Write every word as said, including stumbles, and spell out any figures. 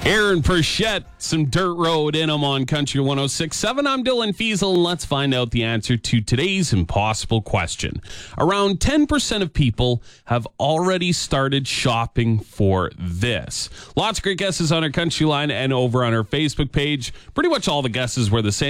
Aaron Perchette, some dirt road in them on Country one oh six point seven. I'm Dylan Fiesel, and let's find out the answer to today's impossible question. Around ten percent of people have already started shopping for this. Lots of great guesses on our Country line and over on our Facebook page. Pretty much all the guesses were the same.